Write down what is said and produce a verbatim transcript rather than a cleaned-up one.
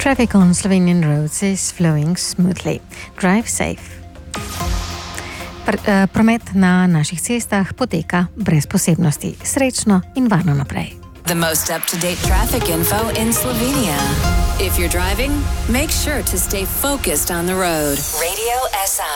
Traffic on Slovenian roads is flowing smoothly. Drive safe. Pr- uh, promet na naših cestah poteka brez posebnosti. Srečno in varno naprej. The most up-to-date traffic info in Slovenia. If you're driving, make sure to stay focused on the road. Radio S I.